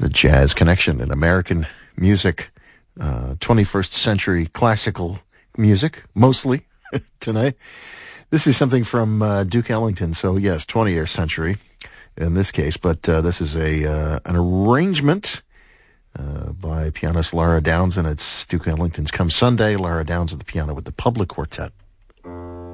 Jazz Connection in American music, 21st century classical music, mostly tonight. This is something from Duke Ellington, so yes, 20th century in this case, but this is an arrangement by pianist Lara Downs, and it's Duke Ellington's Come Sunday. Lara Downs at the piano with the Public Quartet.